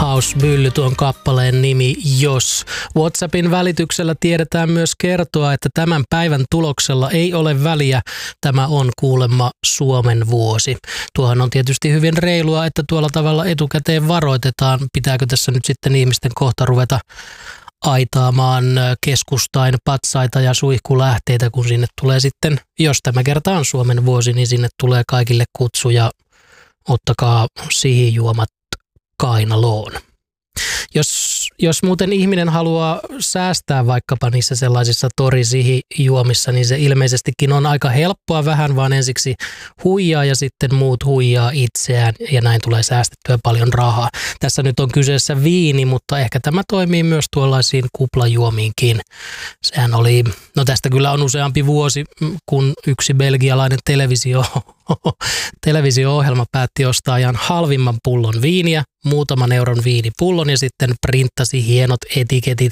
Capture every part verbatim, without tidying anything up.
House-Bylly tuon kappaleen nimi Jos. WhatsAppin välityksellä tiedetään myös kertoa, että tämän päivän tuloksella ei ole väliä. Tämä on kuulemma Suomen vuosi. Tuohan on tietysti hyvin reilua, että tuolla tavalla etukäteen varoitetaan. Pitääkö tässä nyt sitten ihmisten kohta ruveta aitaamaan keskustain patsaita ja suihkulähteitä, kun sinne tulee sitten, jos tämä kerta on Suomen vuosi, niin sinne tulee kaikille kutsu ja ottakaa sihijuomat kainaloon. Jos, jos muuten ihminen haluaa säästää vaikkapa niissä sellaisissa torisihijuomissa, niin se ilmeisestikin on aika helppoa, vähän vaan ensiksi huijaa ja sitten muut huijaa itseään ja näin tulee säästettyä paljon rahaa. Tässä nyt on kyseessä viini, mutta ehkä tämä toimii myös tuollaisiin kuplajuomiinkin. Sehän oli, no tästä kyllä on useampi vuosi, kun yksi belgialainen televisio, televisio-ohjelma päätti ostaa ihan halvimman pullon viiniä, muutaman euron viinipullon ja sitten printtasi hienot etiketit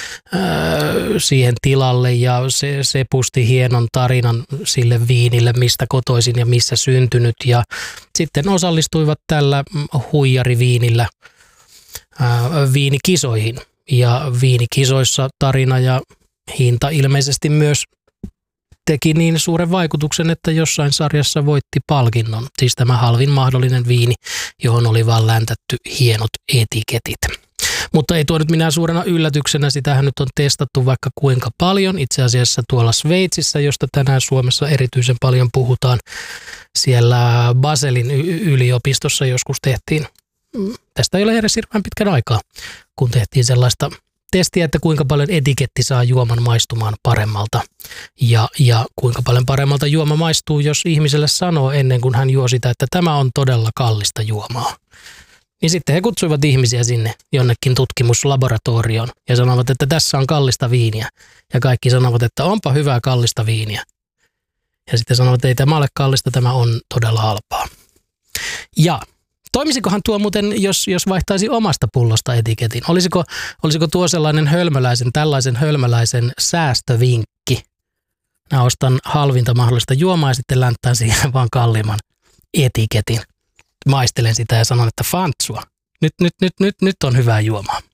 öö, siihen tilalle ja se, se pusti hienon tarinan sille viinille, mistä kotoisin ja missä syntynyt ja sitten osallistuivat tällä huijariviinillä öö, viinikisoihin ja viinikisoissa tarina ja hinta ilmeisesti myös teki niin suuren vaikutuksen, että jossain sarjassa voitti palkinnon. Siis tämä halvin mahdollinen viini, johon oli vaan läntätty hienot etiketit. Mutta ei tuo nyt minä suurena yllätyksenä, sitähän nyt on testattu vaikka kuinka paljon. Itse asiassa tuolla Sveitsissä, josta tänään Suomessa erityisen paljon puhutaan, siellä Baselin yliopistossa joskus tehtiin, tästä ei ole edes hirveän pitkän aikaa, kun tehtiin sellaista testiä, että kuinka paljon etiketti saa juoman maistumaan paremmalta ja, ja kuinka paljon paremmalta juoma maistuu, jos ihmiselle sanoo ennen kuin hän juo sitä, että tämä on todella kallista juomaa. Niin sitten he kutsuivat ihmisiä sinne jonnekin tutkimuslaboratorioon ja sanovat, että tässä on kallista viiniä. Ja kaikki sanovat, että onpa hyvää kallista viiniä. Ja sitten sanovat, että ei tämä ole kallista, tämä on todella halpaa. Ja toimisikohan tuo muuten, jos, jos vaihtaisi omasta pullosta etiketin? Olisiko, olisiko tuo sellainen hölmöläisen, tällaisen hölmöläisen säästövinkki? Mä ostan halvinta mahdollista juomaa ja sitten länttään siihen vaan kalliimman etiketin. Maistelen sitä ja sanon, että fantsua. Nyt, nyt, nyt, nyt, nyt on hyvää juomaa.